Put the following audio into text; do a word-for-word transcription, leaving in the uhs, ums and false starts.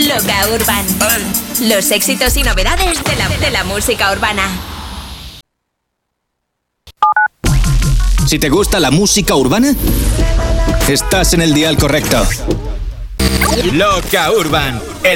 Loca Urban. Los éxitos y novedades de la, de la música urbana. Si te gusta la música urbana, estás en el dial correcto. Loca Urban, el